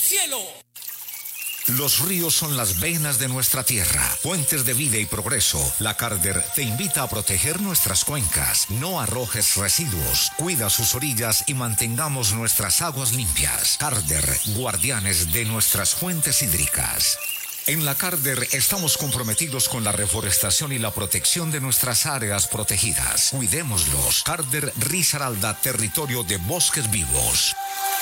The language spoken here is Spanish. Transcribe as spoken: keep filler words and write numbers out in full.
cielo. Los ríos son las venas de nuestra tierra, fuentes de vida y progreso. La Carder te invita a proteger nuestras cuencas. No arrojes residuos, cuida sus orillas y mantengamos nuestras aguas limpias. Carder, guardianes de nuestras fuentes hídricas. En la Carder estamos comprometidos con la reforestación y la protección de nuestras áreas protegidas. Cuidémoslos. Carder Risaralda, territorio de bosques vivos.